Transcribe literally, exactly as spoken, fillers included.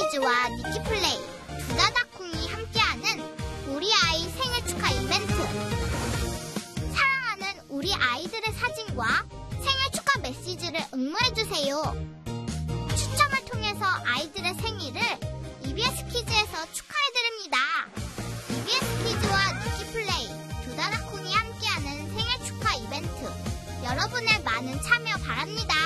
이비에스키즈와 니키플레이, 두다다콩이 함께하는 우리 아이 생일 축하 이벤트. 사랑하는 우리 아이들의 사진과 생일 축하 메시지를 응모해주세요. 추첨을 통해서 아이들의 생일을 이비에스키즈에서 축하해드립니다. 이비에스키즈와 니키플레이, 두다다콩이 함께하는 생일 축하 이벤트. 여러분의 많은 참여 바랍니다.